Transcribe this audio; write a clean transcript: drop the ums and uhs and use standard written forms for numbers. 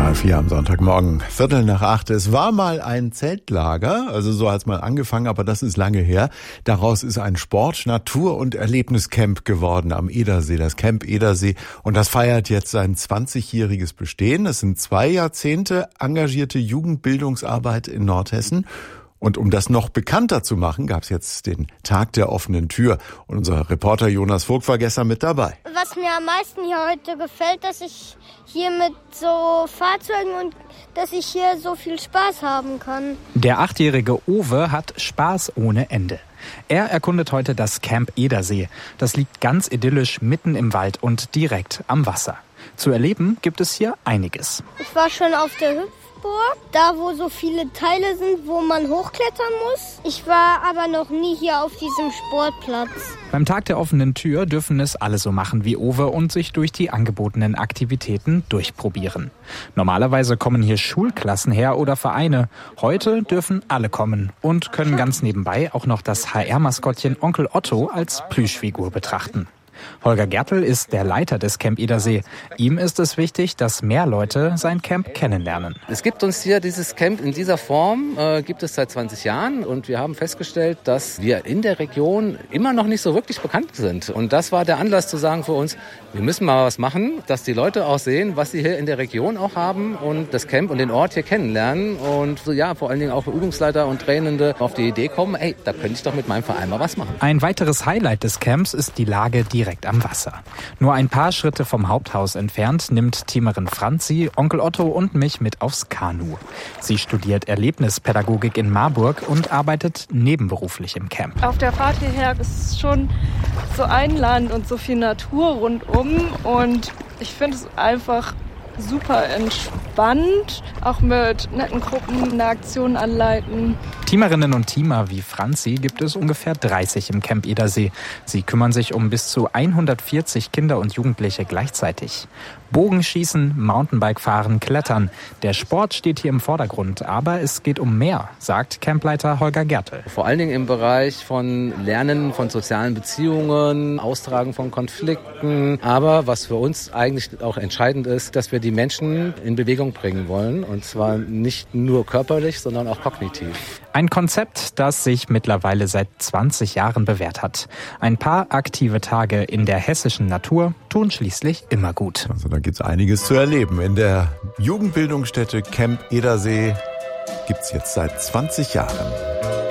HR4 am Sonntagmorgen, 7:45. Es war mal ein Zeltlager, also so hat es mal angefangen, aber das ist lange her. Daraus ist ein Sport-, Natur- und Erlebniscamp geworden am Edersee, das Camp Edersee. Und das feiert jetzt sein 20-jähriges Bestehen. Es sind 2 Jahrzehnte engagierte Jugendbildungsarbeit in Nordhessen. Und um das noch bekannter zu machen, gab es jetzt den Tag der offenen Tür. Und unser Reporter Jonas Vogt war gestern mit dabei. Was mir am meisten hier heute gefällt, dass ich hier mit so Fahrzeugen und dass ich hier so viel Spaß haben kann. Der 8-jährige Owe hat Spaß ohne Ende. Er erkundet heute das Camp Edersee. Das liegt ganz idyllisch mitten im Wald und direkt am Wasser. Zu erleben gibt es hier einiges. Ich war schon auf der Hüpfburg, da wo so viele Teile sind, wo man hochklettern muss. Ich war aber noch nie hier auf diesem Sportplatz. Beim Tag der offenen Tür dürfen es alle so machen wie Owe und sich durch die angebotenen Aktivitäten durchprobieren. Normalerweise kommen hier Schulklassen her oder Vereine. Heute dürfen alle kommen und können ganz nebenbei auch noch das HR-Maskottchen Onkel Otto als Plüschfigur betrachten. Holger Gertl ist der Leiter des Camp Edersee. Ihm ist es wichtig, dass mehr Leute sein Camp kennenlernen. Es gibt uns hier dieses Camp in dieser Form, gibt es seit 20 Jahren. Und wir haben festgestellt, dass wir in der Region immer noch nicht so wirklich bekannt sind. Und das war der Anlass zu sagen für uns, wir müssen mal was machen, dass die Leute auch sehen, was sie hier in der Region auch haben und das Camp und den Ort hier kennenlernen. Und ja, vor allen Dingen auch Übungsleiter und Trainende auf die Idee kommen, ey, da könnte ich doch mit meinem Verein mal was machen. Ein weiteres Highlight des Camps ist die Lage direkt am Wasser. Nur ein paar Schritte vom Haupthaus entfernt nimmt Teamerin Franzi, Onkel Otto und mich mit aufs Kanu. Sie studiert Erlebnispädagogik in Marburg und arbeitet nebenberuflich im Camp. Auf der Fahrt hierher ist es schon so ein Land und so viel Natur rundum und ich finde es einfach super entspannt, auch mit netten Gruppen eine Aktion anleiten. Teamerinnen und Teamer wie Franzi gibt es ungefähr 30 im Camp Edersee. Sie kümmern sich um bis zu 140 Kinder und Jugendliche gleichzeitig. Bogenschießen, Mountainbike fahren, Klettern. Der Sport steht hier im Vordergrund, aber es geht um mehr, sagt Campleiter Holger Gertl. Vor allen Dingen im Bereich von Lernen von sozialen Beziehungen, Austragen von Konflikten. Aber was für uns eigentlich auch entscheidend ist, dass wir die Menschen in Bewegung bringen wollen. Und zwar nicht nur körperlich, sondern auch kognitiv. Ein Konzept, das sich mittlerweile seit 20 Jahren bewährt hat. Ein paar aktive Tage in der hessischen Natur tun schließlich immer gut. Also da gibt's einiges zu erleben. In der Jugendbildungsstätte Camp Edersee gibt's jetzt seit 20 Jahren.